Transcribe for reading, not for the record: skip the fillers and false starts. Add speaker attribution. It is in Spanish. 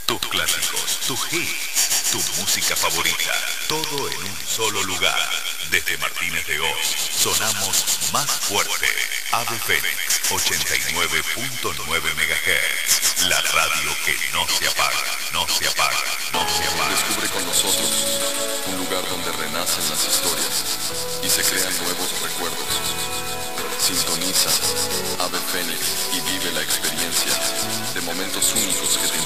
Speaker 1: tus clásicos, tus hits, tu música favorita, todo en un solo lugar. Desde Martínez de Oz, sonamos más fuerte. Ave Fénix 89.9 MHz, la radio que no se apaga, no se apaga, no se apaga.
Speaker 2: Descubre con nosotros un lugar donde renacen las historias y se crean nuevos recuerdos. Sintoniza Ave Fénix y vive la experiencia de momentos únicos que te